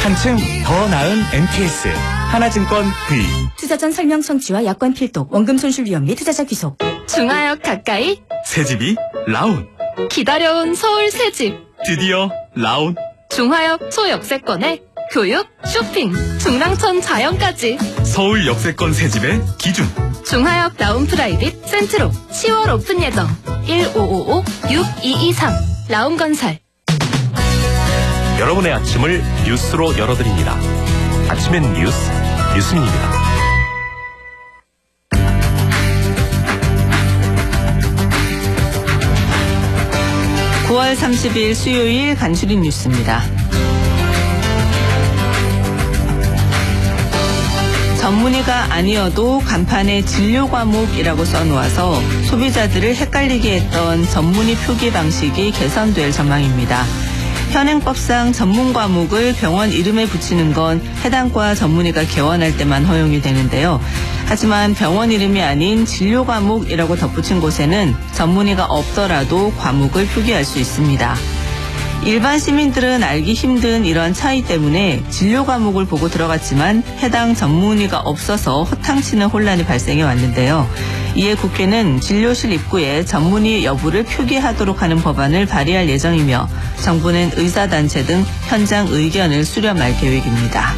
한층 더 나은 MTS 하나증권 V. 투자 전 설명 청취와 약관 필독, 원금 손실 위험 및 투자자 귀속. 중하역 가까이 새집이 라운. 기다려온 서울 새집. 드디어 라운. 중하역 초역세권에 교육, 쇼핑, 중랑천 자연까지. 서울 역세권 새집의 기준. 중하역 라운 프라이빗 센트로 10월 오픈 예정. 1555-6223 라운건설. 여러분의 아침을 뉴스로 열어드립니다. 아침엔 뉴스, 유승민입니다. (9월 30일) 수요일 간추린 뉴스입니다. 전문의가 아니어도 간판에 진료 과목이라고 써놓아서 소비자들을 헷갈리게 했던 전문의 표기 방식이 개선될 전망입니다. 현행법상 전문 과목을 병원 이름에 붙이는 건 해당 과 전문의가 개원할 때만 허용이 되는데요. 하지만 병원 이름이 아닌 진료 과목이라고 덧붙인 곳에는 전문의가 없더라도 과목을 표기할 수 있습니다. 일반 시민들은 알기 힘든 이런 차이 때문에 진료 과목을 보고 들어갔지만 해당 전문의가 없어서 허탕치는 혼란이 발생해 왔는데요. 이에 국회는 진료실 입구에 전문의 여부를 표기하도록 하는 법안을 발의할 예정이며 정부는 의사단체 등 현장 의견을 수렴할 계획입니다.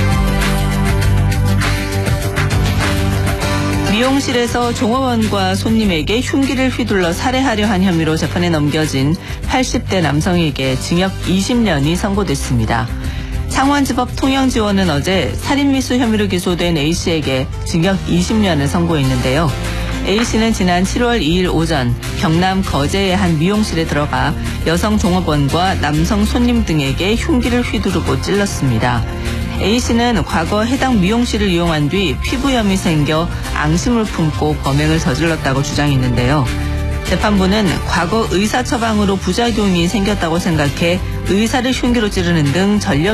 미용실에서 종업원과 손님에게 흉기를 휘둘러 살해하려 한 혐의로 재판에 넘겨진 80대 남성에게 징역 20년이 선고됐습니다. 창원지법 통영지원은 어제 살인미수 혐의로 기소된 A씨에게 징역 20년을 선고했는데요. A씨는 지난 7월 2일 오전 경남 거제의 한 미용실에 들어가 여성 종업원과 남성 손님 등에게 흉기를 휘두르고 찔렀습니다. A씨는 과거 해당 미용실을 이용한 뒤 피부염이 생겨 앙심을 품고 범행을 저질렀다고 주장했는데요. 재판부는 과거 의사 처방으로 부작용이 생겼다고 생각해 의사를 흉기로 찌르는 등 전력